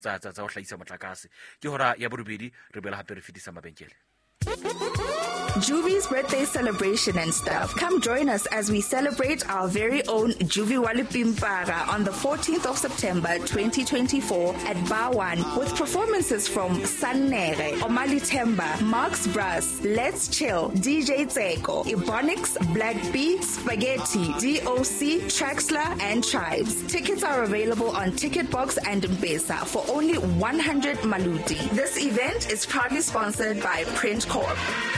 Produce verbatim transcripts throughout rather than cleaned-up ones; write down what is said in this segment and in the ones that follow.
tsa tsa tsa o hlaisa motlakase ke hora ya borobedi re bela hape re fetisa mabenkele. Juvi's birthday celebration and stuff. Come join us as we celebrate our very own Juvi Walipimpara on the fourteenth of September twenty twenty-four at Bar One with performances from Sannere, Omali Temba, Mark's Brass, Let's Chill, D J Tseko, Ebonics, Black B, Spaghetti, D O C, Traxler, and Tribes. Tickets are available on Ticketbox and M-Pesa for only one hundred Maluti. This event is proudly sponsored by Print Corp.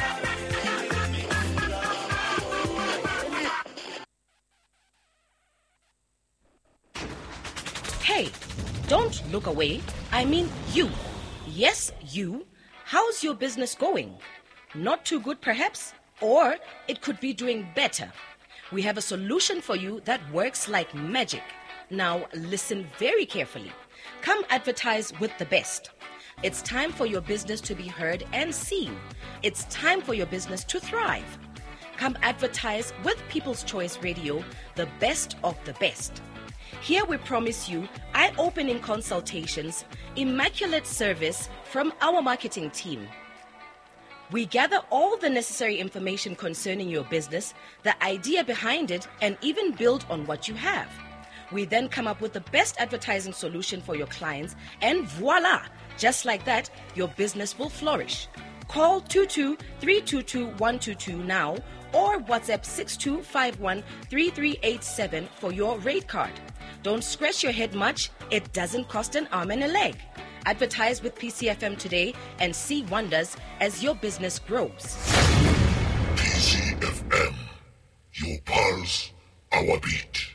Hey, don't look away. I mean you. Yes, you. How's your business going? Not too good, perhaps? Or it could be doing better. We have a solution for you that works like magic. Now, listen very carefully. Come advertise with the best. It's time for your business to be heard and seen. It's time for your business to thrive. Come advertise with People's Choice Radio, the best of the best. Here we promise you eye-opening consultations, immaculate service from our marketing team. We gather all the necessary information concerning your business, the idea behind it, and even build on what you have. We then come up with the best advertising solution for your clients, and voila! Just like that, your business will flourish. Call two two three two two one two two now or WhatsApp six two five one three three eight seven for your rate card. Don't scratch your head much. It doesn't cost an arm and a leg. Advertise with P C F M today and see wonders as your business grows. P C F M, your pulse, our beat.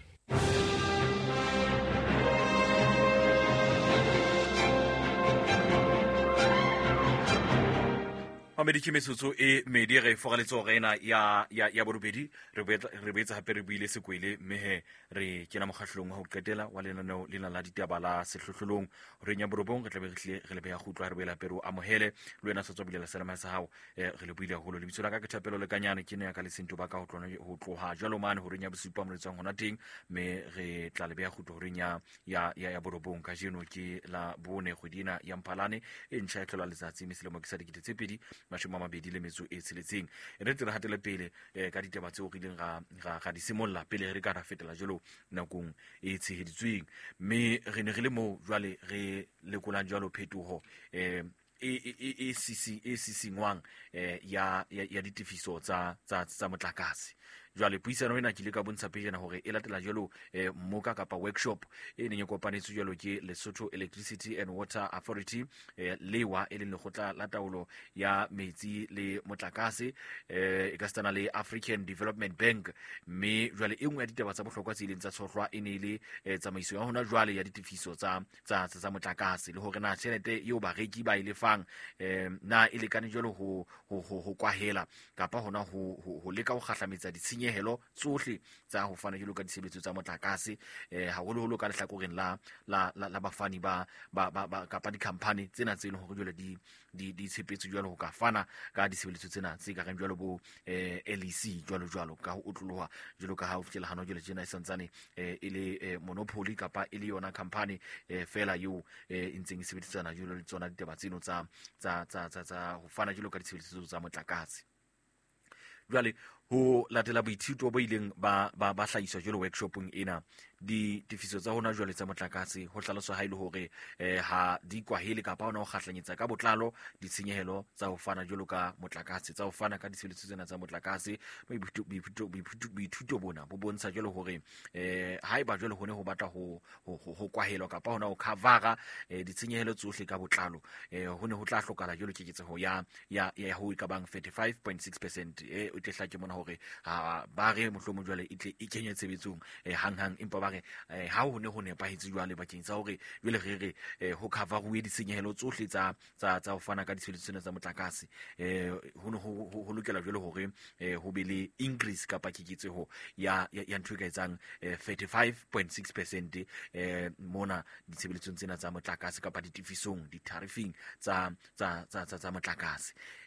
Mamedi metsotso e medi re fogaletse go ena ya ya ya borobedi re re betsa hape re buile sekwele mehe re kena mogahlong go qetela wa lenaneo lena la ditaba la sehlohlolong re nya borobong re tlabe re hle re le beya go tlwa re bela pero amohele le wena setso bulela selama sa hao re le buile go lo lebitso la ka ke thapelo le kanyane ke ne ya ka le sento ba ka go tlona go tloha jalo mane go re nya bosupa mo letsang hona teng me re tla le beya go tlo re nya ya ya borobong ka jeno ke la bone go dina ya Mphalane e ntšha tlhola letsatsi meselemo ke sa dikete tse pedi mashome a mabedi le metso e tsheletseng re tle re hatele pele ka ditaba tseo re dileng ga ga di simolla pele re ka ra fetela jalo nakong e tsheheditsweng me re ne re le mo jwale re lekolang jalo phetogo e e sisi e sisingwang ya ya ditifiso tsa tsa tsa motlakase jwale puisano ena ke le ka bontsha pejana hore e latela jalo mmoka kapa workshop e neng e kopanetswe jalo ke Lesotho Electricity and Water Authority lewa e leng legotla la taolo ya metsi le motlakase e ka stana le African Development Bank me jwale e nngwe ya ditaba tsa bohlokwa tse ileng tsa tshohlwa e ne le tsamaiso ya hona jwale ya ditifiso tsa tsa tsa motlakase le hore na tšhelete eo ba reki ba ile fang na ile kana jalo ho ho kwahela kapa hona ho ho leka go gahlametsa ditshinye helo tsohle tsa ho fana jalo ka disebetso tsa motlakase eh haholo-holo ka lehlakoreng la la la bafani ba ba kapa di company tsena tse leng hore jalo di di di tshepetse jalo ho ka fana ka disebetso tsena tse ka reng jalo bo eh L E C jalo jalo ka ho utloloha jalo ka ha o fitela hano jalo tsena isantsane eh ile monopoly kapa ile yona company eh fela yo eh intseng sebedisana jalo le tsona ditaba tseno tsa tsa tsa tsa ho fana jalo ka disebetso tsa motlakase jwale ho latela boithuto bo ileng ba ba ba hlaiswa jalo workshopong ena di tifiso tsa hona jwale tsa motlakase ho hlaloswa ha ile hore eh ha di kwahele kapa hona ho kgahlanyetsa ka botlalo ditshenyehelo tsa ho fana jalo ka motlakase tsa ho fana ka disebediswa tsena tsa motlakase boithuto bona bo bontsha jalo hore eh ha eba jalo hone ho batla ho ho kwahelwa kapa hona ho covera ditshenyehelo tsohle ka botlalo eh hone ho tla hlokala jalo keketseho ya ya ya ho ka bang thirty-five point six percent eh o tla ke mona hore ha ba re mohlomo jwale e tle e kenye tshebetsong hang hang empa ba re ha ho ne ho nepahetse jwale bakeng sa hore jwale re re ho cover ruwe ditshenyehelo tsohle tsa tsa tsa ho fana ka disebediswa tsena tsa motlakase eh ho ho lokela jwale hore ho be le increase kapa keketseho ya ya ntho e ka etsang thirty-five point six percent eh mona ditshebeletso tsena tsa motlakase kapa ditifisong ditariffing tsa tsa tsa tsa motlakase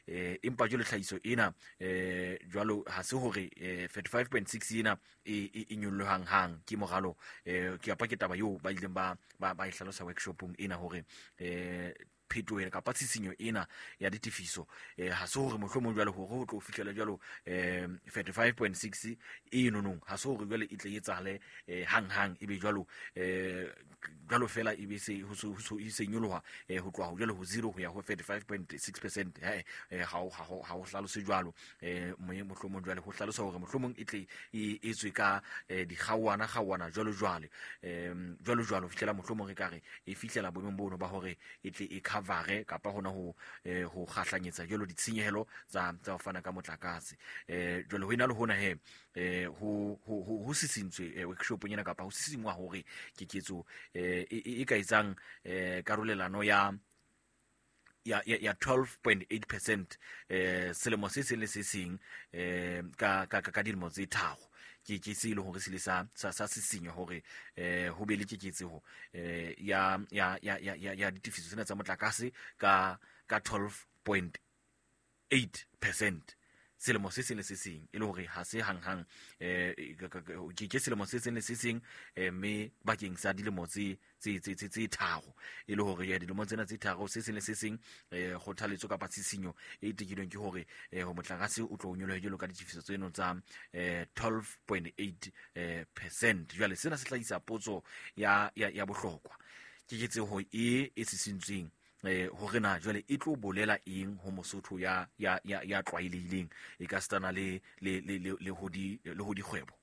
eh empa jole tlhaiso ena eh jwalo ha se hore eh thirty-five point six ena e e nyollohang hang ke mogalo eh ke apa ke taba yo ba ileng ba ba ba ihlalosa workshopong ena hore eh phetoe kapa tshisinyo ena ya ditifiso eh ha se hore mohlomong jwale hore ho tlo fihlela jwalo eh thirty-five point six e nonong ha se hore jwale e tle etsale eh hang hang ebe jwalo eh jwalo fela e be se ho so e se nyoloha eh ho tloha jwale ho zero ho ya ho thirty-five point six percent eh ha ha ha ho hlalose jwalo eh moye mohlomong jwale ho hlalosa hore mohlomong e tle e etswe ka di khawana khawana jwalo jwale eh jwalo jwalo fihlela mohlomong re kare e fihlela boemong bono ba hore e tle e vare kapa hona ho eh, ho kgahlanyetsa jolo ditshenyehelo tsa tsa fana ka motlakase eh jolo ho ina le hona he eh ho ho ho sisintswe eh, workshop nyena kapa ho sisingwa hore ke ketso eh e ka etsang eh karolelano ya ya ya twelve point eight percent eh selemo se se le se seng eh ka ka ka dilemo tse tharo ke ke se ile hore se le sa sa sa sisinyo hore eh ho be le keketseho eh ya ya ya ya ya ditifiso tsena tsa motlakase ka ka twelve point eight percent selemo se se le se seng e le hore ha se hang hang eh ke ke selemo se se le se seng eh me bakeng sa dilemo tse tse tse tse tharo e le hore ya dilemo tsena tse tharo se se le se seng eh go thaletso ka patsisinyo e tekilweng ke hore eh ho motlakase o tlo nyolohe jelo ka ditifiso tseno tsa eh twelve point eight percent jwale sena se tlhaisa potso ya ya bohlokwa ke ketse ho e e sisintsweng eh hore na jwale e tlo bolela eng ho Mosotho ya ya ya ya tlwaelehileng e ka stana le le le le ho di le ho di kgwebo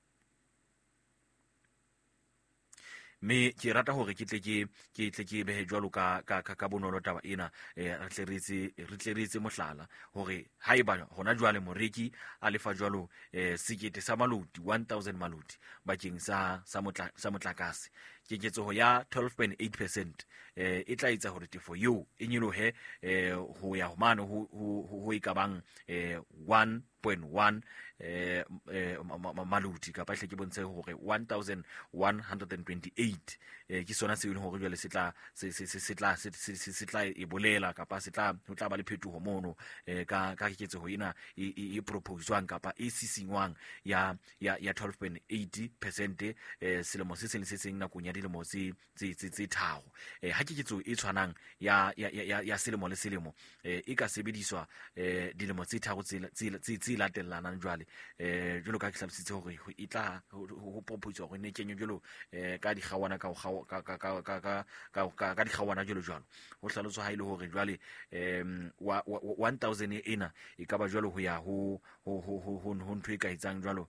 me ke rata hore ke tle ke ke tle ke behe jwalo ka ka ka bonolo taba ena eh re tleretse re tleretse mohlala hore haiba hona jwale moreki a lefa jwalo eh sekete sa maloti one thousand maloti bakeng sa sa motla sa motlakase ke ketso ya twelve point eight percent eh e tla etsa hore tefo yo e nyolohe eh ho ya ho mano ho ho ikabang eh one point one eh maluti ka pahle ke bontshe hore one thousand one hundred twenty-eight eh ke sona se ile hore jwale se tla se se se tla se tla e bolela ka pa se tla ho tla ba le phethoho mono eh ka ka ke tse ho ina e proposwang ka pa e sisingwang ya ya ya twelve point eight percent eh selemo se se se seng na kunya dilemo tse tse tse tharo eh ha ke ketso e tshwanang ya ya ya selemo le selemo eh e ka sebediswa eh dilemo tse tharo tse tse latellanang jwale eh jolo ka ke hlabisitse hore ho itla ho propose hore ne kenyo jolo eh ka di khawana ka ka ka ka ka ka ka di khawana jolo jwalo ho hlaloswa ha ile hore jwale em one thousand ena e ka ba jwalo ho ya ho ho ho ho ntwe ka etsang jwalo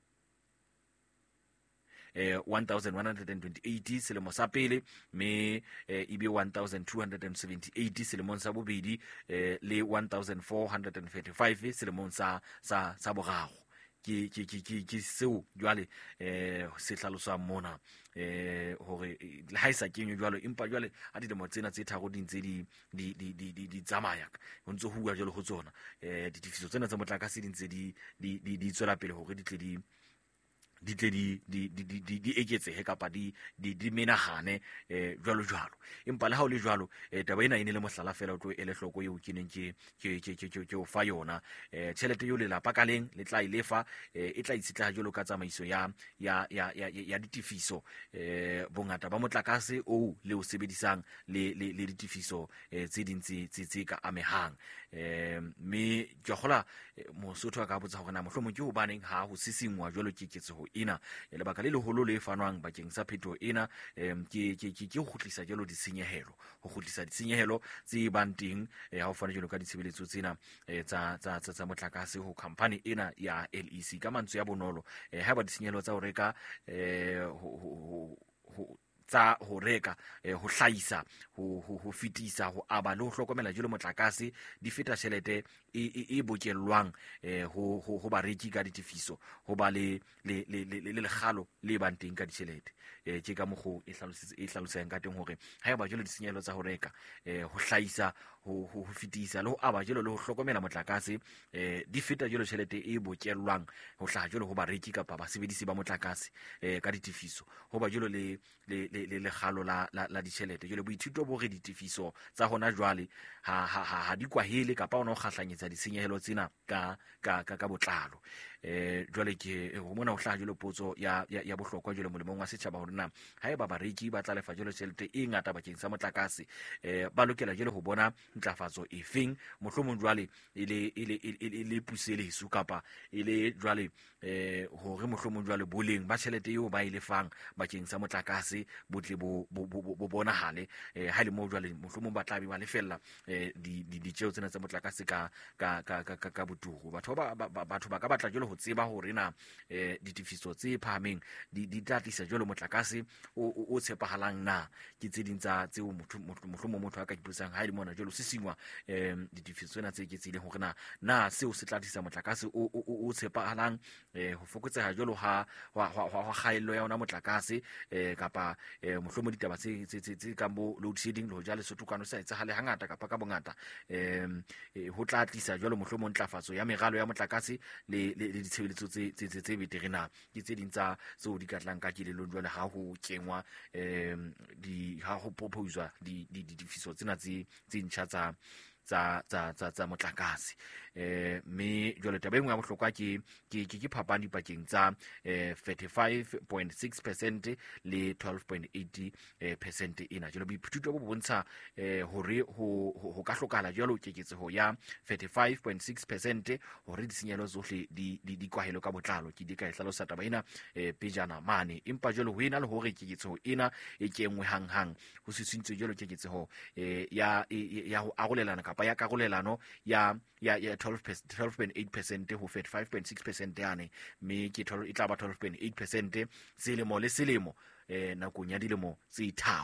eh one thousand one hundred twenty-eight selemo sa pele me eh, ibe one thousand two hundred seventy-eight selemong sa bobedi eh, le one thousand four hundred thirty-five selemong sa sa sa boraro ke ke ke ke seo jwale eh se hlaloswa mona eh hore le ha isa kenyo jwalo empa jwale a dilemo tsena tse tharo di ntse di di di di di tsamaya ho ntse ho bua jwalo ho tsona eh ditifiso tsena tsa motlakase di ntse di di di tswela pele hore di tle di di tle di di di di di eketsehe kapa di di di menahane eh jwalo jwalo empa le ha o le jwalo eh taba ena ine le mohlala fela o tlo ele hloko eo ke neng ke ke ke ke ke o fa yona eh tšhelete yo le lapa ka leng le tla ilefa eh e tla itsitla jalo ka tsamaiso ya ya ya ya ditifiso eh bongata ba motlakase o le o sebedisang le le ditifiso eh tse dintsi tse ka amehang eh me ke gola Mosotho ka botsa hore na mohlomong ke ho baneng ha ho sisingwa jalo ke ketso ina le baka le leholo le fanwang bakeng sa phetho ena em ke ke ke go khutlisa jalo ditshenyehelo go khutlisa ditshenyehelo tse bang teng ha o fana jalo ka ditshebeletso tsena tsa tsa tsa motlakase ho company ena ya L E C ka mantswe ya bonolo ha ba ditshenyehelo tsa ho reka eh ho tsa ho reka ho hlaisa ho ho fitisa ho aba le ho hlokomela jelo motlakase di feta tšhelete e bokellwang ho ho bareki ka ditifiso ho ba le le le le legalo le banteng ka ditšhelete eh ke ka mogo e hlalositse e hlalosang ka teng hore ha ba jelo ditshenyehelo tsa ho reka ho hlaisa ho ho fitisa le ho aba jelo le ho hlokomela motlakase eh di feta jelo tšhelete e bokellwang ho hlaha jelo ho bareki kapa basebedisi ba motlakase eh ka ditifiso ho ba jelo le le le le legalo la la, la ditšhelete jole boithuto bo re ditifiso tsa hona jwale ha ha ha di kwahele kapa ona o kgahlanyetsa ditshenyehelo tsena ka ka ka ka botlalo eh jwale ke ho mona o hlaha jole potso ya ya, ya bohlokwa jole molemong wa setjhaba hore na ha eba bareki ba tla lefa jole tšhelete e ngata bakeng sa motlakase eh ba lokela jole ho bona ntlafatso efeng mohlomong jwale ile ile ile puselesu kapa ile jwale eh hore mohlomong jwale boleng ba tšhelete eo ba ile fang bakeng sa motlakase botle bo bo bonahale eh ha ile mo jwale mohlomong ba tlabe ba lefella eh di di tšeo tsena tsa motlakase ka ka ka ka ka botugu batho ba batho ba ka batla jole ho tseba hore na eh ditifiso tse phahameng di di tatisa jole motlakase o o tshepahalang na ke tse ding tsa tseo motho mohlomong motho a ka iputsang ha ile mona jole se singwa eh ditifiso tsena tse ke tsileng hore na na seo se tatisa motlakase o o tshepahalang eh ho fokotseha jole ha wa khaello ya ona motlakase eh kapa mohlomong ditaba tse tse tse ka bo load shedding lo jale sotukano sa etsa hale hangata kapa ka bongata eh ho tla tlisa jole mohlomong ntlafatso ya megalo ya motlakase le le ditshebeletso tse tse tse veterina ke tse ding tsa tseo di ka tlang ka kelelong jwale ha ho kengwa em di ha ho proposwa di di difiso tsena tse tse ntjha tsa tsa tsa tsa tsa motlakase eh me jwale taba engwe ya bohlokwa ke ke ke phapang dipakeng tsa eh thirty-five point six percent le twelve point eight percent ena jwale boiphututo bo bontsha eh hore ho ho ka hlokala jwalo keketseho ya thirty-five point six percent hore ditshenyehelo zohle di di kwahelo ka botlalo ke di ka ihlalosa taba ena eh pejana mane empa jwale ho ena le hore keketseho ena e kengwe hang hang ho sisintse jwalo keketseho eh ya ya ho arolelana kapa ya karolelano ya ya ya twelve point eight percent ho thirty-five point six percent yane me ke tholo e tla ba twelve point eight percent selemo le selemo eh nakong ya dilemo tse tharo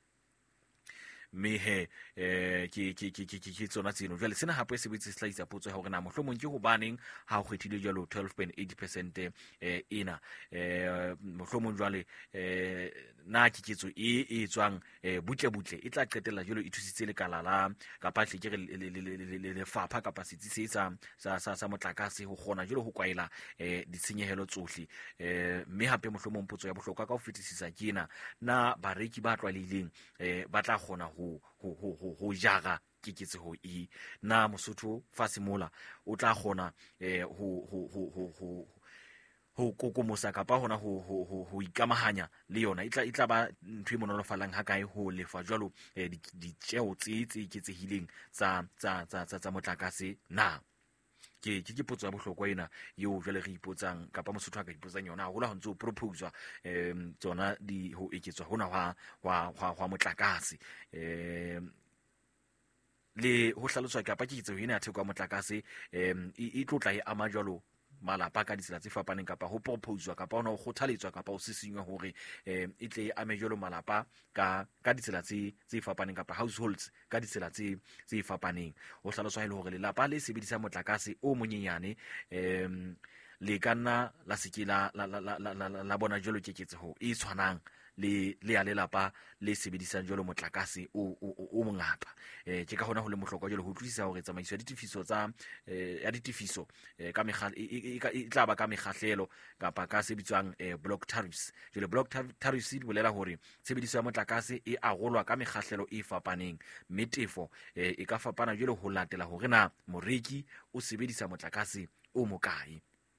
me he eh ke ke ke ke ke tsona tseno jwale sena hape se botse slice potso ya hore na mohlomong ke ho baneng ha ho khethile jwalo twelve point eight percent eh ena eh mohlomong jwale eh na ke ketso e e tswang eh butle butle e tla qetella jwalo e thusitse le kalala kapa hle ke re le fapha kapa setsi se sa sa sa motlakase ho gona jwalo ho kwaela eh ditshenyehelo tsohle eh me hape mohlomong potso ya bohlokwa ka ho fetisisa kena na bareki ba tlwaileng eh ba tla gona ho ho ho ho jaga keketseho e na Mosotho Fasimola o tla gona eh ho ho ho ho ho kokomosa kapa hona ho ho ho ikamahanya le yona itla itla ba ntwe monolofalang ha kae ho lefa jwalo eh ditjeo tse tse iketsehileng tsa tsa tsa tsa motlakase na ke ke potso ya bohlokwa ena eo jwale re ipotsang kapa Mosotho a ka ipotsang yona ho la ho ntse o propose em tsona di ho eketswa hona wa wa wa motlakase em le ho hlaloswa kapa ke itse ho ena theko ya motlakase em e tlotla e ama jwalo malapa ka ditsela tse fapaneng kapa ho proposwa kapa ona ho kgothaletswa kapa ho sisinywa hore eh e tle a mejolo malapa ka ka ditsela tse tse fapaneng kapa households ka ditsela tse tse fapaneng ho hlaloswa ile hore lelapa le sebedisa motlakase o monyenyane em le kana la sekila la la la la bona jolo keketseho e tshwanang le le ya lelapa le sebedisang jolo motlakase o o mongata eh ke ka hona ho le mohlokwa jolo ho tlisa hore tsamaiso ya ditifiso tsa ya ditifiso ka megala e tla ba ka megahlelo kapa ka sebitswang block tariffs jolo block tariffs di bolela hore sebediso ya motlakase e arolwa ka megahlelo e fapaneng metefo e ka fapana jolo ho latela hore na moreki o sebedisa motlakase o mokae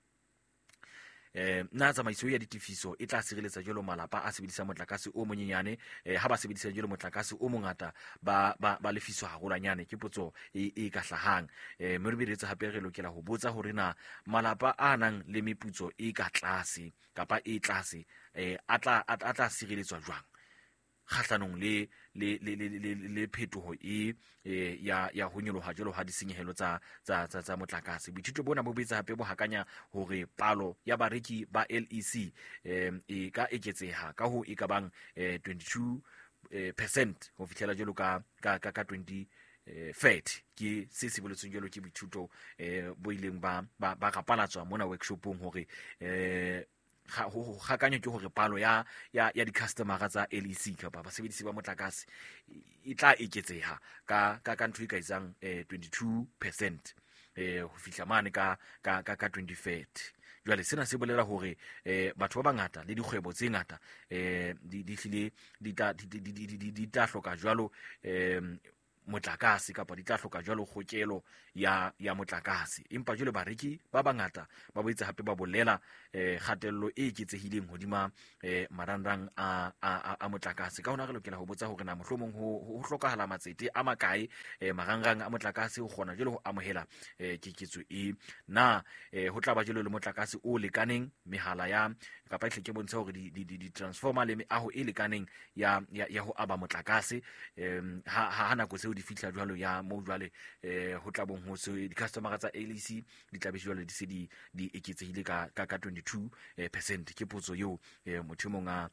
eh na tsamaiso ya ditifiso e tla sireletsa jolo malapa a sebedisa motlakase o monyenyane eh ha ba sebedisa jolo motlakase o mongata ba ba, ba lefiswa haholanyane ke potso e e ka hlahang eh mme re biretsa hape re lokela ho botsa hore na malapa a nang le meputso e ka tlase kapa e tlase eh atla atla sireletswa jwang kgahlanong le le le le le phetoho e ya ya ho nyoloha jolo ha ditshenyehelo tsa tsa tsa motlakase boithuto bona bo betsa hape bo hakanya hore palo ya bareki ba L E C e ka eketseha ka ho ikabang twenty-two percent ho fihlela jolo ka ka ka twenty thirty ke se se boletseng jolo ke boithuto bo ileng ba ba rapalatswa mona workshopong hore eh ga ho gakanya ke hore palo ya ya ya di customer tsa L E C kapa basebedisi ba motlakase e tla eketseha ka ka ka ntho e ka isang twenty-two percent eh ho fihla mane ka ka ka twenty thirty jwale sena se bolela hore eh batho ba bangata le dikgwebo tse ngata eh di di hlile di ta di ta hloka jwalo em motlakase kapa di tla hloka jwalo kgokelo ya ya motlakase, empa jwale bareki ba bangata ba boetse hape ba bolela eh khatello e eketsehileng hodima eh marangrang a a a motlakase. Ka hona re lokela ho botsa hore na mohlomong ho ho hlokahala matsete a makae eh marangrang a motlakase ho kgona jwale ho amohela eh keketso e na eh ho tla ba jwale le motlakase o lekaneng, mehala ya kapa hle ke bontsha hore di di di transformer le meaho e lekaneng ya ya ho aba motlakase em ha ha nako se di fitla jwalo ya mo jwale eh ho tla bong ho se di customer tsa A L C di tla be jwale di se di di eketsehile ka ka twenty-two percent. Ke potso eo eh motho mong a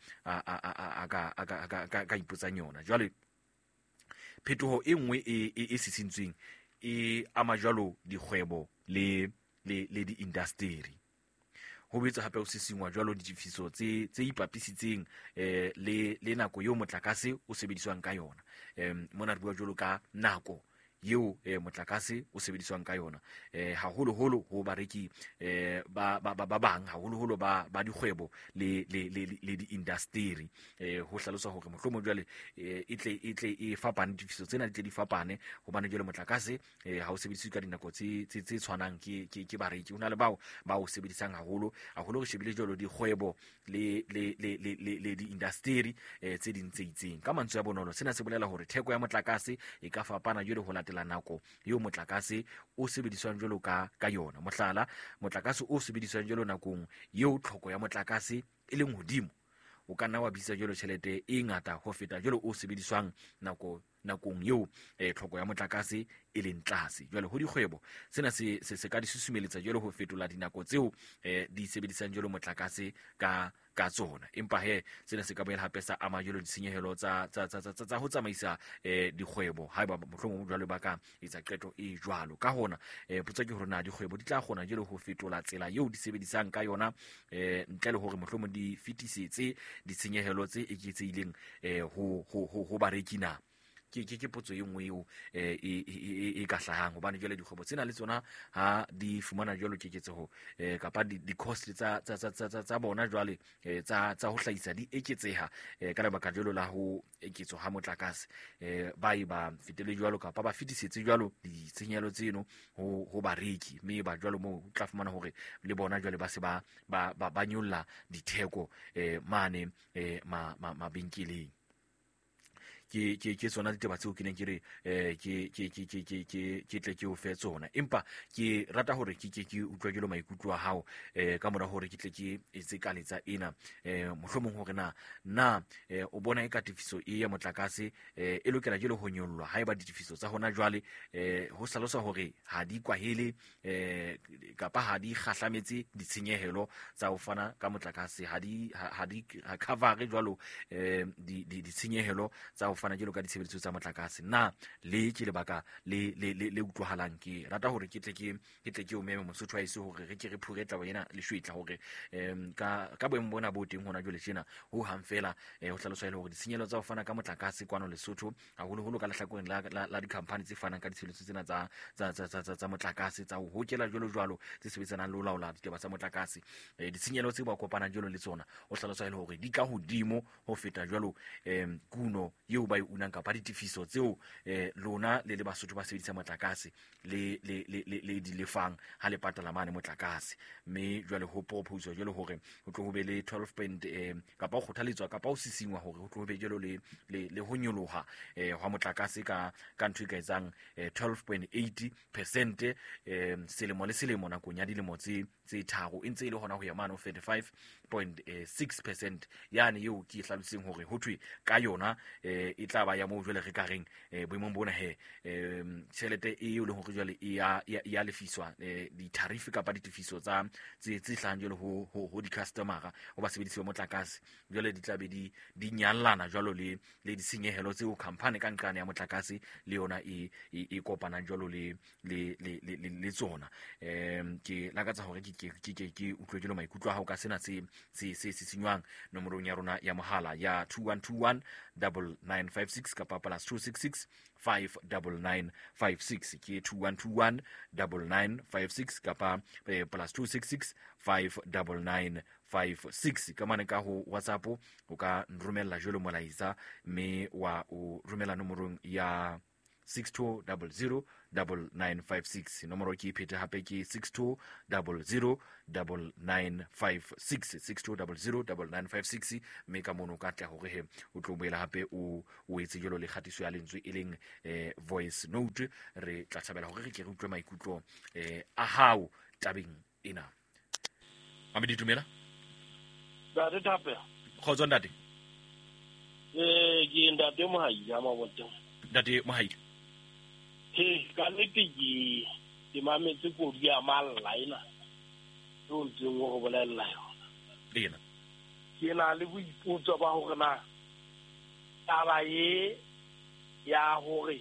a ka ka ka ka ipotsang yona. Jwale phetoho e nngwe e e sisintsweng e ama jwalo dikgwebo le le le di industry. Ho betsa hape o sisingwa jwalo ditifiso tse tse ipapisitseng eh le le nako eo motlakase o sebediswang ka yona. Em mona re bua jwalo ka nako yeo eh motlakase o sebediswang ka yona eh haholo holo ho bareki eh ba ba ba bang haholo holo ba ba dikgwebo le le le di industry eh ho hlalosa hore mohlomong jwale itle itle e fapane difiso tsena di tle di fapane hobane jwale motlakase eh ha o sebediswe ka dinako tse tse tshwanang ke ke bareki hona le bao ba o sebedisang haholo haholo re shebile jwalo dikgwebo le le le le le di industry eh tse ding tse itseng. Ka mantswe ya bonolo sena se bolela hore theko ya motlakase e ka fapana jwale ho la nako eo motlakase o sebediswang jwalo ka ka yona. Mohlala, motlakase o sebediswang jwalo nakong eo tlhoko ya motlakase e leng hodimo o ka nna wa bitsa jwalo tjhelete e ngata ho feta jwalo o sebediswang nako nakong eo eh tlhoko ya motlakase e leng tlase. Jwale ho dikgwebo sena se se ka di susumeletsa jwalo ho fetola dinako tseo eh di sebedisang jwalo motlakase ka ka tsona, empa he sena se ka boela hape sa ama jwalo ditshenyehelo tsa tsa tsa tsa ho tsamaisa eh dikgwebo haeba mohlomong jwalo ba ka etsa qeto e jwalo. Ka hona eh potso ke hore na dikgwebo di tla kgona jwalo ho fetola tsela eo di sebedisang ka yona eh ntle le hore mohlomong di fetisetse ditshenyehelo tse eketsehileng eh ho ho ho bareki na. Ke ke potso e nngwe eo eh e ka hlahang hobane jwale dikgwebo tsena le tsona ha di fumana jwalo keketseho eh kapa di cost tsa tsa tsa tsa bona jwale tsa tsa ho hlahisa di eketseha eh ka lebaka jwalo la ho eketso ha motlakase eh ba iba fitele jwalo kapa ba fitisetse jwalo ditshenyehelo tseno ho ho bareki, mme ba jwalo mo tla fumana hore le bona jwale ba se ba ba nyolla ditheko eh mane eh mabenkeleng. ke ke ke tsona ditaba tseo ke neng ke re eh ke ke ke ke ke ke ke tle ke o fe tsona, empa ke rata hore ke ke ke utlwa jelo maikutlo a hao eh ka mora hore ke tle ke etse kaletsa ena eh mohlomong hore na na eh o bona e ka tifiso e ya motlakase eh e lokela jelo ho nyollwa haeba ditifiso tsa hona jwale eh ho hlalosa hore ha di kwahele eh kapa ha di khahlametse ditshenyehelo tsa ho fana ka motlakase, ha di ha di cover jwalo eh di ditshenyehelo tsa ho fana jelo ka ditshebeletso tsa motlakase. Na le ke lebaka le le le utlwahalang. Ke rata hore ke tle ke ke tle ke o meme Mosotho a ise hore re ke re phureta wa yena le shwetla hore em ka ka boemo bona bo teng hona jole tjena ho hang fela eh ho hlalosa ile hore ditshenyehelo tsa ho fana ka motlakase kwano Lesotho haholo holo ka lehlakoreng la la di company tse fanang ka ditshebeletso tsena tsa tsa tsa tsa motlakase tsa ho hokela jolo jwalo tse sebetsanang le ho laola ditaba tsa motlakase. Eh ditshenyehelo tse ba kopana jolo le tsona o hlalosa ile hore di ka hodimo ho feta jwalo em kuno yeo ba unang kapa ditifiso tseo eh lona le le Basotho ba sebedisa motlakase le le le le di lefang ha le patala mane motlakase, mme jwale ho propose jwale hore ho tlo ho be le twelve point eh kapa ho kgothaletswa kapa ho sisingwa hore ho tlo ho be jwalo le le ho nyoloha eh ha motlakase ka ka ntho e ka etsang twelve point eight percent eh selemo le selemo nakong ya dilemo tse tse tharo e ntse ile hona ho ya mane ho thirty-five point six percent, yani eo ke hlaloseng hore ho thwe ka yona eh e tla ba ya mo jwale re ka reng eh boemong bona he eh tšhelete e le hore jwale e ya ya lefiswa eh di tariff kapa ditifiso tsa tse tse hlang jwale ho ho di customer ho ba sebedisi ba motlakase jwale di tla be di di nyallana jwalo le le ditshenyehelo tseo company ka nqane ya motlakase le yona e e kopana jwalo le le le le tsona. Em ke lakatsa hore ke ke ke ke utlwe jwalo maikutlo a hao ka sena se se se se tsenywang nomorong ya rona ya mohala ya two one two one nine nine five six kapa plus two six six five nine nine five six ke two one two one nine nine five six kapa eh, plus two six six five nine nine five six ka mane ka ho WhatsApp o ka nromella jolo molaisa mme wa o romela nomorong ya six two zero zero nine nine five six nomoro ke phete hape ke six two zero zero nine nine five six six two zero zero nine nine five six mme ka mono ka tla hore he o tlo boela hape o o etse jolo le khatiso ya lentswe e leng eh, voice note re tla thabela hore re ke re utlwe maikutlo eh, a hao tabeng ena Mamedi Dumela da re tape khotso ndate eh ke ndate mo hayi ya maboteng ndate mo hayi ke ka nete ke di mametse ko di amalla ina o ntse mo go bolella yona lena ke na le boiputso ba hore na taba ye ya hore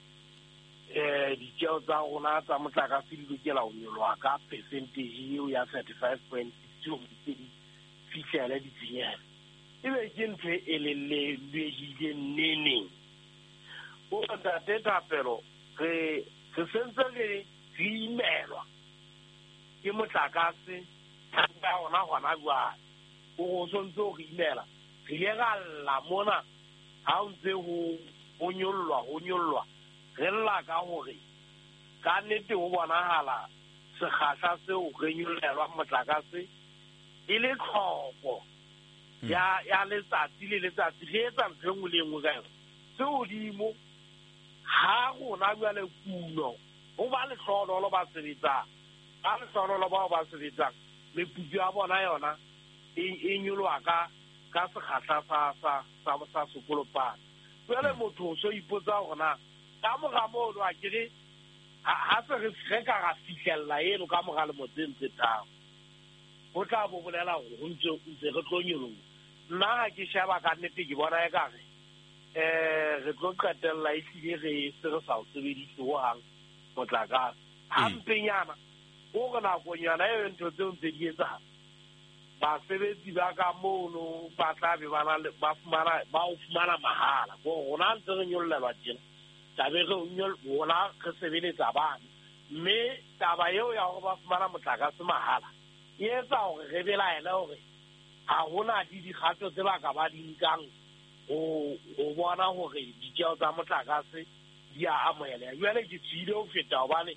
eh di tšeo tsa rona tsa motlakase di lokela ho nyolwa ka percentage eo ya thirty-five point two di fihlele di tshenyana ebe ke ntho e le le le neneng o tla teta pero re se sentse le imelwa ke motlakase ba ona gona jwa o sontse o imela re ga la mona ha ntse ho ho nyollwa ho nyollwa re lla ka hore ka nnete ho bonahala sekgahla seo re nyollelwa motlakase e le tlhoko ya ya letsatsi le letsatsi re etsa ntho engwe le engwe ka yona seo dimo ha gona jwale kuno ho ba le tlhono ba sebetsa ba le tlhono ba ba sebetsa le pujo ya bona yona e nyolwa ka ka sekgahla sa sa sa sa sekolopa jwale motho so ipotsa gona ka moga mo lo a kere ha se re reka ga fihlella eno ka moga le motseng tse tao o tla bo bolela go ntse ntse re tlonyolo nna ga ke shaba ka nnete ke bona e kare eh re tlo qetella e tlile re se re sa o sebedise ho hang motlakase hampenyana o gona go nyana e ntho tse ntse di etsa ba sebetsi ba ka mono ba tla be bana ba fumana ba o fumana mahala go gona ntse re nyollelwa tjena tabe re nyol bona re sebeletsa bana mme taba eo ya go ba fumana motlakase mahala e etsa hore re bela ena hore ha hona di dikgato tse ba ka ba di nkang o o bona hore ditjeo tsa motlakase di a amohela jwale ke tsile ho feta hobane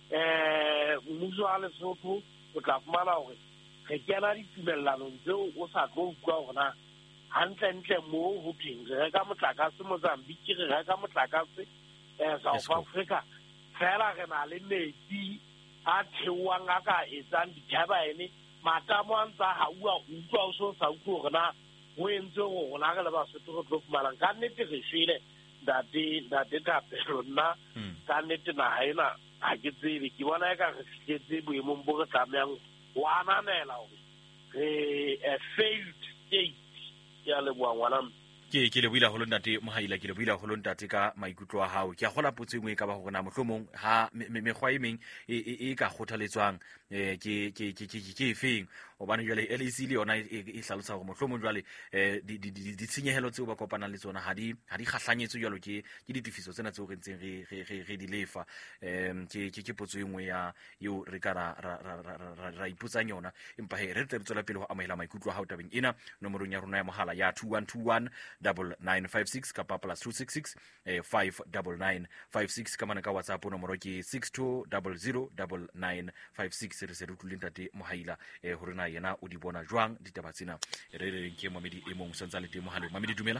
eh mmuso wa Lesotho o tla fumana hore re kena ditumellano tseo o sa tlo utlwa hona hantle ntle mo ho theng re reka motlakase Mozambique re reka motlakase eh South Africa fela re na le metsi a theoang a ka etsang dithabaene matamo a ntsa ha ua utlwa o so sa utlwa hore na ho entse go gona ga le ba se tlo tlo fumana ka nnete re file date date tapelo nna ka nnete na haina ha ke tsebe ke bona e ka re fitletse boemong bo re tlameang wa ananela hore re a failed state ya le bua ngwana ke ke le buila ho lontate mohaila ke le buila ho lontate ka maikutlo a hao ke a gola potse engwe ka ba go na mohlomong ha mekgwa e meng e ka kgothaletswang eh ke ke ke ke efeng o bana jwale L E C le yona e hlalosa go mohlomong jwale eh di di tshenyehelo tseo ba kopanang le tsona ha di ha di kgahlanyetswe jwalo ke ke ditifiso tsena tseo re ntseng re re re di lefa em ke ke ke potso engwe ya yo re ka ra ra ra iputsang yona empa he re tle tswela pele go amela maikutlo a hao tabeng ena nomorong ya rona ya mohala ya two one two one nine nine five six kapa plus two six six five nine nine five six ka mana ka WhatsApp nomoro ke six two zero zero nine nine five six re se re tlile ntate mohaila eh hore na yena o di bona jwang ditaba tsena re re ke Mamedi e mong santsa le teng mohaleng Mamedi dumela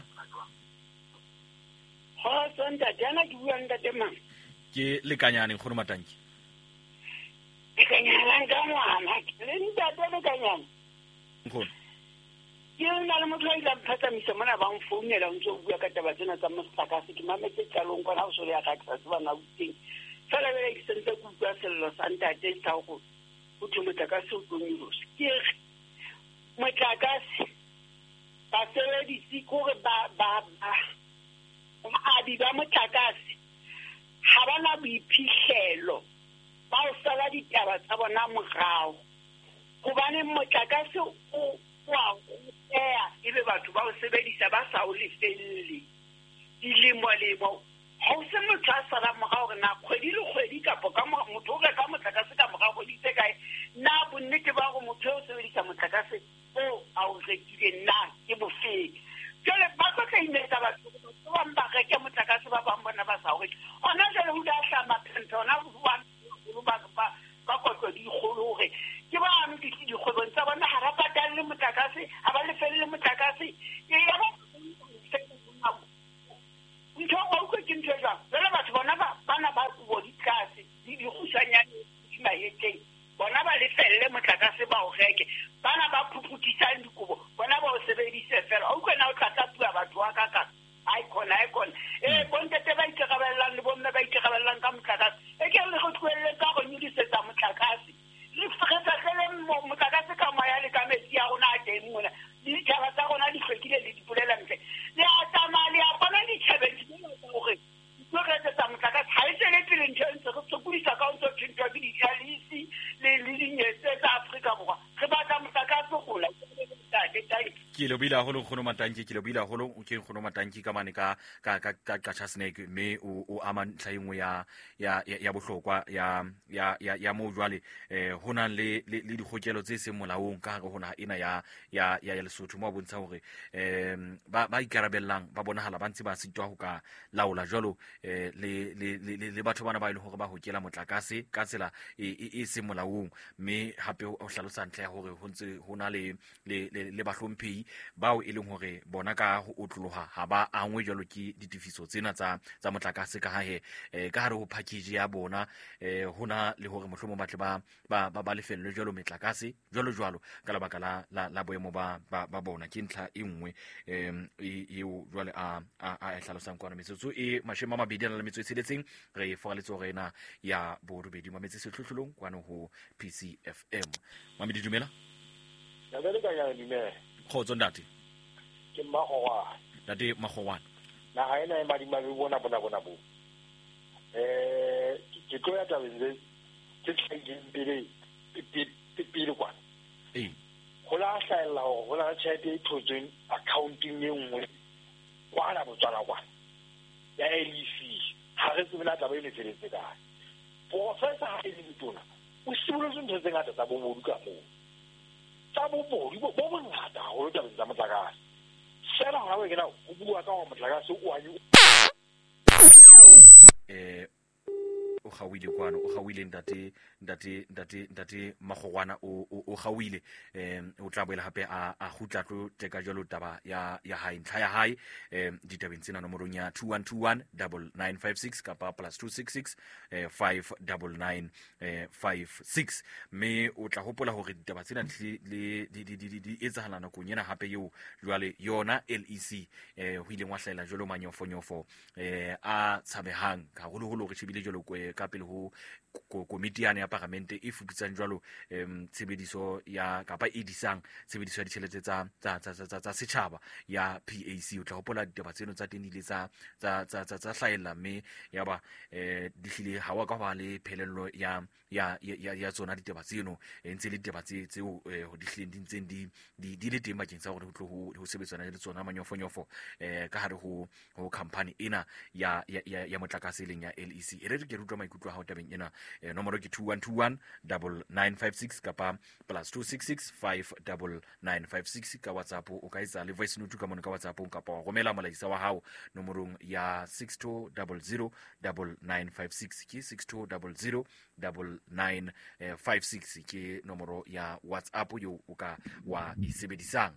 ha santa jana ke bua ntate mang ke lekanyane go matanki lekanyane ka ngwana le ntate lekanyane ngone ke nna le motho a ile a phatsamisa mona ba mfounela ntse o bua ka taba tsena tsa motlakase ke mametse qalong kwana o so le ya ka tsa ba na buteng fela bele ke sentse go bua sello sa ntate tsa go o thwe motlakase o tlonyolosa ke motlakase ba sebedisi kore ba ba a di ba motlakase ha ba na boiphihlelo ba o sala ditaba tsa bona morao gobane motlakase o wa ea ebe batho ba o sebedisa ba sa o lefelle dilemo-lemo ga o se motho a sala moga gore na kgwedi le kgwedi kapo ka motho o reka motlakase ka moga kgwedi tse kae na bonnete ba go motho o sebedisa motlakase o a o rekile na ke bofeng jale ba tlo tla imetsa batho ba bang ba reke motlakase ba bang bona ba sa o reke ona jale o la tla maphento ona ba ba ba kotlo di kgolo gore ke ba ame ke dikgwebong tsa bona ga ba patale motlakase ga ba lefelle motlakase ya ba ntho wa utlwe ke ntho jang jale batho bona bana ba kubo ditlase di dikgusanyane di maeteng bona ba lefelle motlakase ba o reke bana ba phuphutisang dikobo bona ba o sebedise fela o utlwe na o tla tlatua batho wa kaka icon icon eh bontete ba ikarabellang le bomme ba ikarabellang ka motlakase e ke le go tloelle ka go nyodisetsa motlakase le freketsa tlele motlakase ka moya le ka metsi ya rona a teng mona ditaba tsa rona di hlwekile le dipolela ntle le a tsamaya le a bona ditšhabedi gore tlo retsetsa motlakase ga e tsweletse le ntho e ntse re sokodisa ka o ntse thentwa ke dialisi le dinyetse tsa aforika borwa re batla motlakase gola ke le bila holo khono matanki ke le bila holo o ke khono matanki ka mane ka ka ka ka snake me o o aman tlhaingwe ya ya ya bohlokwa ya ya ya ya mo jwale eh hona le le dikgokelo tse se molaong ka gare hona ena ya ya ya Lesotho mo bontsha hore em ba ba ikarabellang ba bonahala ba ntse ba sitwa ho ka laola jwalo eh le le le batho bana ba ile hore ba hokela motlakase ka tsela e se molaong me hape o hlalosa ntle ya hore ho ntse hona le le le bahlomphi bao e leng hore bona ka ho otloloha ha ba angwe jalo ke ditifiso tsena tsa tsa motlakase ka ha he eh, ka hare ho package ya bona eh hona le hore mohlomo batle ba ba ba lefelle jalo metlakase jalo jalo ka lebaka la la boemo ba ba bona ke ntla e nngwe em e o jwale a a a hlalosang kwana metsotso e mashema mabedi la metso e tshedetseng re fogaletse gore ena ya borobedi ma metse setlotlolong kwana ho P C F M mamedi dumela ya bele ka ya dumela khotso ndati ke magowa ndati magowana na ha ena madi ma be bona bona bona bo eh ke tlo ya tabenze ke tsengeng pele pele kwa eh hola hlaela ho hola tshete e thotseng accounting e nngwe kwana botswana kwa ya L E C ha re tsebela taba e letseletse ka professor ha e ditona o sibolo ntho tse ngata tsa bobodu ka mo tsa bobodu bo bo ngata ho taba tsa motlakase sela ha we ke na o bua ka wa motlakase o a eh o gawile kwana o gawile ndate ndate ndate ndate magogwana o o gawile em o tla boela hape a a gutla tlo teka jalo taba ya ya hae ntlha ya hae em ditabeng tsena nomorong ya two one two one nine nine five six kapa plus two six six five nine nine five six me o tla hopola hore ditaba tsena le di di di di etsahala na konyena hape yo jwale yona L E C eh ho ile ngwa hlaela jalo manyofonyofo eh a tshabehang ka holo holo re tshebile jalo ka pele ho komiti ya parlamente e fuputsang jwalo em tshebediso ya kapa edisang tshebediso ya ditšhelete tsa tsa tsa tsa setšhaba ya P A C o tla hopola ditaba tseno tsa teng di tsa tsa tsa tsa hlaela mme ya ba eh di hlile hawa ka ba le phelello ya ya ya ya tsona ditaba tseno ntse le ditaba tse tseo ho di hlileng di ntseng di di le teng bakeng sa gore ho tlo ho sebetsana le tsona manyofonyofo eh ka hare ho ho company ena ya ya ya motlakase leng ya L E C e re ke rutwa maikutlo ha o tabeng ena eh, nomoro ke two one two one nine nine five six kapa plus two six six five nine nine five six ka WhatsApp o ka etsa le voice note ka mona ka WhatsApp kapa wa romela molaetsa wa hao nomorong ya six two zero zero nine nine five six ke six two zero zero nine nine five six ke nomoro ya WhatsApp yo o ka wa isebedisang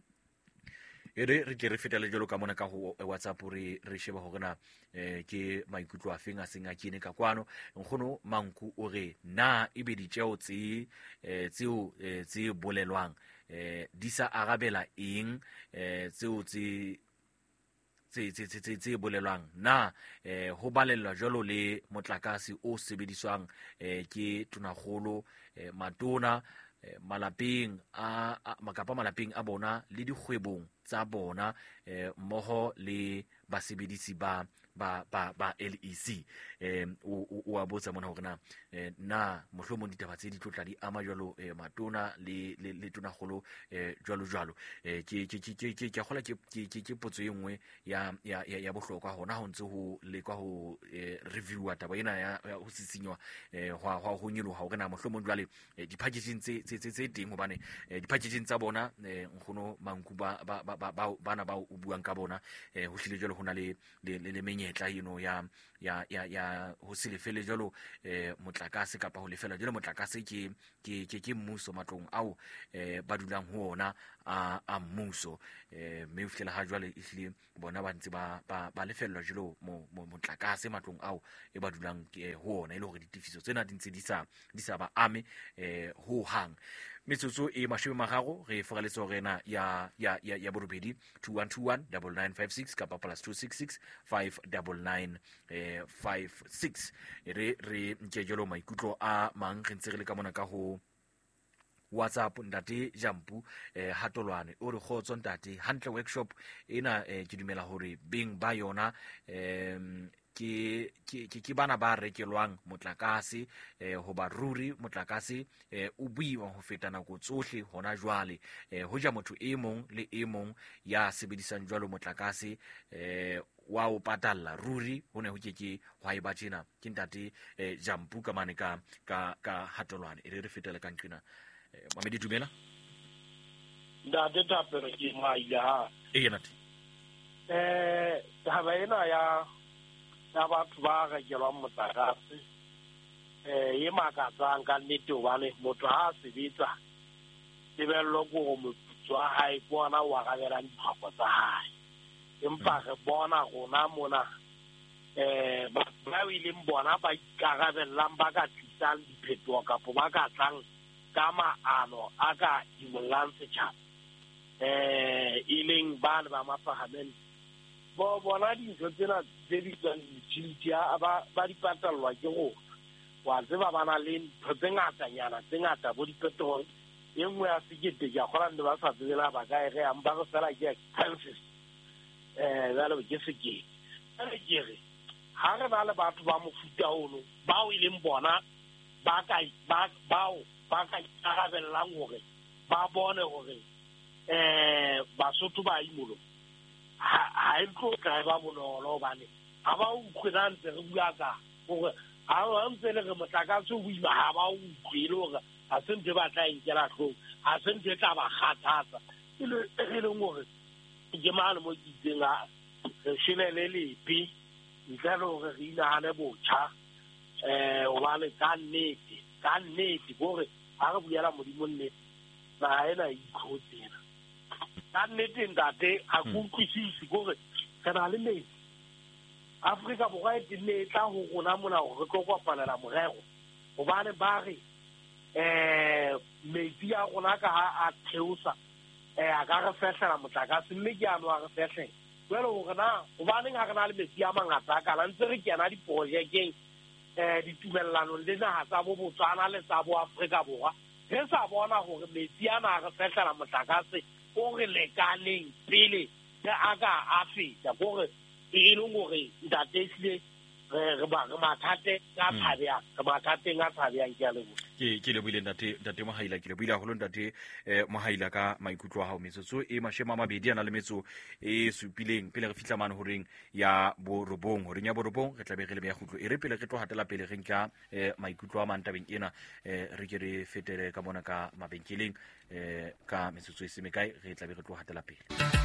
ere re ke re fetela jalo ka mona ka ho WhatsApp re re sheba ho rena eh ke maikutlo a feng a senga kene ka kwano nkgono manku o re na e be ditjeo tse eh tseo tse bolelwang eh di sa arabela eng eh tseo tse tse tse tse tse bolelwang na eh ho balellwa jalo le motlakase o sebediswang eh ke tonagolo eh matona malapeng a makapa malapeng a bona le dikgwebong tsa bona eh moho le basebedisi ba ba ba ba L E C em o o a botsa mona hore na eh, na mohlomong ditaba tse di tlotla di ama jwalo eh, matona le le, le tona golo eh, jwalo jwalo eh, ke ke ke ke ke gola ke ke ke potso e nngwe ya ya ya bohlokwa hona ho ntse ho le kwa ho eh, review taba ena ya ho sitsinywa eh, hwa hwa ho nyilo ha o kana mohlomong jwale eh, di packaging tse tse tse teng hobane eh, di packaging tsa bona eh, nkgono manku ba ba ba ba bana ba o buang ka bona eh, ho hlile jwalo hona le le menyetla eno ya ya ya ya ho se lefele jwalo eh, motlakase kapa ho lefela jwalo motlakase ke ke ke ke mmuso matlong ao eh, ba dulang ho ona a a mmuso eh, me uflela ha jwale ehlile bona ba ntse ba ba, ba lefellwa jwalo mo motlakase matlong ao e ba dulang ke ho ona ile hore ditifiso tsena di ntse di sa di sa ba ame eh, ho hang metsotso e mashome magago re fogaletse go rena ya ya ya ya borobedi two one two one nine nine five six kapa plus two six six five nine nine eh five six re re ntjejelo maikutlo a mang re ntse re le ka mona ka ho WhatsApp ntate Jampu eh hatolwane o re khotso ntate hantle workshop ena eh, ke dumela hore beng ba yona em ke ke ke bana ba rekelwang motlakase eh ho ba ruri motlakase eh o buiwa ho feta nako tsohle hona jwale eh ho ja motho e mong le e mong ya sebedisang jwalo motlakase eh wa o patalla ruri hone ho keke hwa e ba tjena ke ntate eh Jampu ka mane ka ka ka hatolwane e re fetela ka nqina eh Mamedi dumela ntate tapere ke mai ya e yena eh taba ena ya ya batho ba rekelwang motlakase eh e makatsang ka nnete hobane motho ha a sebetsa tebello ko go motho wa hae bona wa gabela diphako tsa hae empa re bona gona mona eh ba ba ile mbona ba ikarabellang ba ka tlisang diphetogo kapo ba ka tlang ka maano a ka imolang setjhaba eh ileng ba ba mapahameng bo bona dintho tsena tse di tswang ditšhiti a ba ba di patalwa ke go wa tseba bana le ntho tse ngatanyana tse ngata bo dipetrol e nngwe ya sekete ke a kgora nne ba sa tsebela ba ka e ge ang ba go fela ke expenses eh jalo ke sekete ene ke re ha re ba le batho ba mofuta ono bao e leng bona ba ka ba bao ba ka ikarabellang hore ba bone hore eh Basotho ba imolo ha e tlo ka ba bonolo bane ha ba utlwela ntse re bua ka gore ha o ntse le re motlakase o buima ha ba utlwele hore ha se ntse ba tla inkela tlhong ha se ntse tla ba kgathatsa e le e leng hore ke mane mo ke itseng a re shile le lepi ntle le hore re inahane botjha eh o bale ka nnete ka nnete gore ha re buela modimo nnete ba ena ikhotsena ka nnete ntate a go utlwisisi gore kana le metsi Afrika Borwa e tile tla ho rona mona ho re tlo kopanela morero hobane ba re eh metsi a rona ka ha a theosa eh a ka re fehlela motlakase mme ke ano a re fehlela jwale hore na hobane ga re na le metsi a mangata ka la ntse re kena diprojekeng eh ditumellano le naha tsa bo Botswana le tsa bo Afrika Borwa re sa bona hore metsi ana a re fehlela motlakase o re lekaneng pele ga aga a feta gore e leng gore ntate sile re ba re mathate ka tshabea re mathate nga tshabea ke a lebo ke ke le buile ntate ntate Mohaila ke le buile holo ntate eh Mohaila ka maikutlo a hao metsotso e mashema mabedi ana le metso e supileng pele re fitla mane horeng ya borobong horeng ya borobong re tlabe re le be ya khutlo e re pele re tlo hatela pele re nka eh maikutlo a mantabeng ena eh re ke re fetele ka bona ka mabenkeleng eh ka metsotso e se mekae re tlabe re tlo hatela pele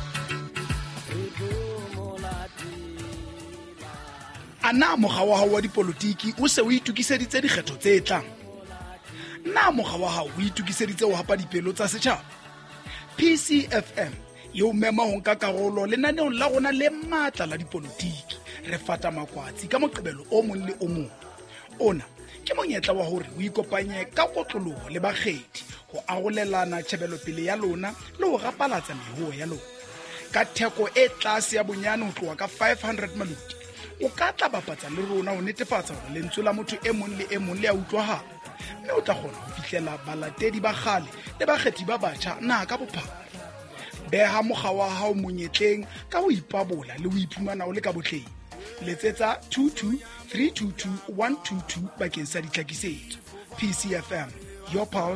ana mogwa wa hao wa dipolitiki o se o itukiseditse dikgetho tse tlang na mogwa wa hao o itukiseditse ho hapa dipelo tsa setjhaba P C F M yo mema ho nka karolo lenaneong la rona le matla la dipolitiki re fata makwatsi ka moqebelo o mong le o mong ona ke monyetla wa hore o ikopanye ka kotloloho le bakgethi ho arolelana tshebelo pele ya lona le ho rapalatsa mehuo ya lona ka theko e tlase ya bonyane ho tloha ka five hundred maluti o ka tla bapatsa le rona ho netefatsa hore lentswe la motho e mong le e mong le a utlwahala mme o tla kgona ho fihlela balatedi ba kgale le bakgethi ba batjha na ka bophara beha mogwa wa hao monyetleng ka ho ipabola le ho iphumana o le ka botleng letsetsa two two three two two one two two bakeng sa ditlhakisetso. P C F M, your pulse.